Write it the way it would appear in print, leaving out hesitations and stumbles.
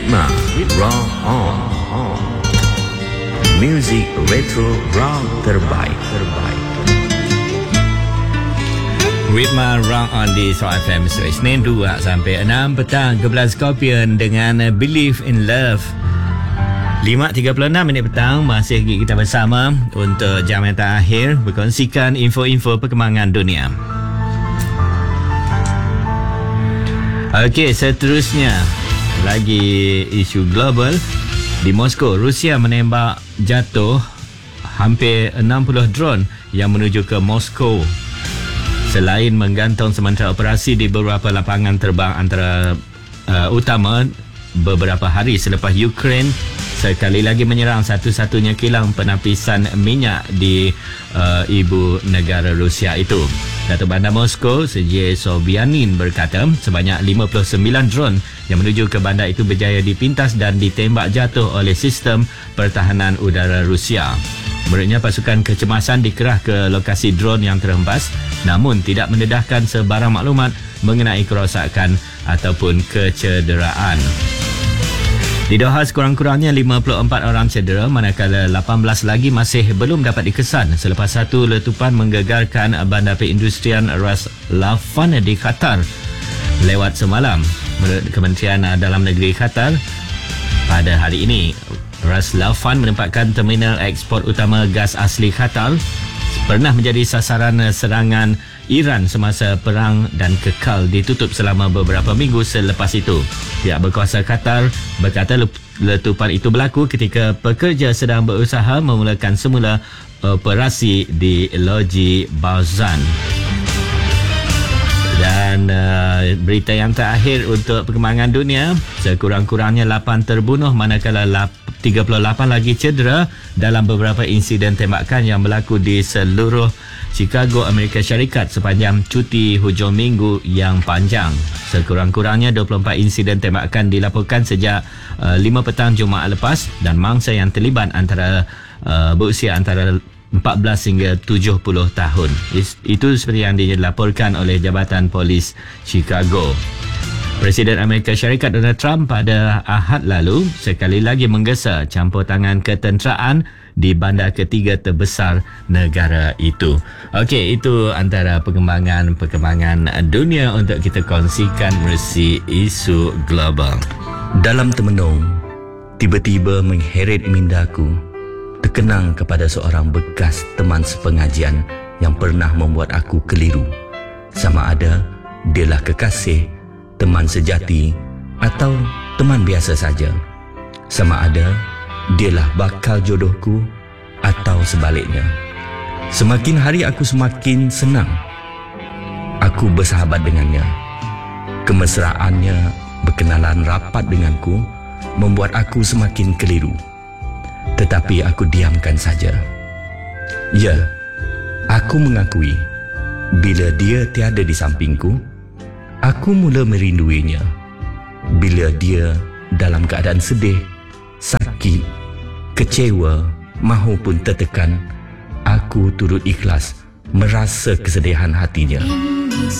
Ritma Raw on. Music retro raw terbaik. Ritma Rock on di Soul FM Senin 2 sampai 6 petang Kebelah Scorpion dengan Believe in Love. 5.36 minit petang, masih kita bersama untuk jam yang terakhir berkongsikan info-info perkembangan dunia. Okey, seterusnya lagi isu global. Di Moskow, Rusia menembak jatuh hampir 60 drone yang menuju ke Moskow. Selain menggantung sementara operasi di beberapa lapangan terbang antara utama beberapa hari selepas Ukraine sekali lagi menyerang satu-satunya kilang penapisan minyak di ibu negara Rusia itu. Datuk Bandar Moskow, Sergei Sobyanin berkata sebanyak 59 drone yang menuju ke bandar itu berjaya dipintas dan ditembak jatuh oleh sistem pertahanan udara Rusia. Menurutnya, pasukan kecemasan dikerah ke lokasi drone yang terhempas namun tidak mendedahkan sebarang maklumat mengenai kerosakan ataupun kecederaan. Di Doha, sekurang-kurangnya 54 orang cedera manakala 18 lagi masih belum dapat dikesan selepas satu letupan menggegarkan bandar perindustrian Ras Laffan di Qatar lewat semalam. Menurut Kementerian Dalam Negeri Qatar, pada hari ini Ras Laffan menempatkan terminal ekspor utama gas asli Qatar pernah menjadi sasaran serangan Iran semasa perang dan kekal ditutup selama beberapa minggu selepas itu. Pihak berkuasa Qatar berkata letupan itu berlaku ketika pekerja sedang berusaha memulakan semula operasi di Loji Barzan. Dan berita yang terakhir untuk perkembangan dunia, sekurang-kurangnya 8 terbunuh manakala 38 lagi cedera dalam beberapa insiden tembakan yang berlaku di seluruh Chicago, Amerika Syarikat sepanjang cuti hujung minggu yang panjang. Sekurang-kurangnya 24 insiden tembakan dilaporkan sejak 5 petang Jumaat lepas dan mangsa yang terlibat berusia antara 14 hingga 70 tahun. Itu seperti yang dilaporkan oleh Jabatan Polis Chicago. Presiden Amerika Syarikat Donald Trump pada Ahad lalu sekali lagi menggesa campur tangan ketenteraan di bandar ketiga terbesar negara itu. Okey, itu antara perkembangan dunia untuk kita kongsikan melalui isu global. Dalam termenung, tiba-tiba mengheret mindaku terkenang kepada seorang bekas teman sepengajian yang pernah membuat aku keliru. Sama ada dialah kekasih, teman sejati atau teman biasa saja. Sama ada dialah bakal jodohku atau sebaliknya. Semakin hari aku semakin senang aku bersahabat dengannya. Kemesraannya berkenalan rapat denganku membuat aku semakin keliru. Tetapi aku diamkan saja. Ya, aku mengakui bila dia tiada di sampingku, aku mula merinduinya. Bila dia dalam keadaan sedih, sakit, kecewa mahupun tertekan, aku turut ikhlas merasa kesedihan hatinya.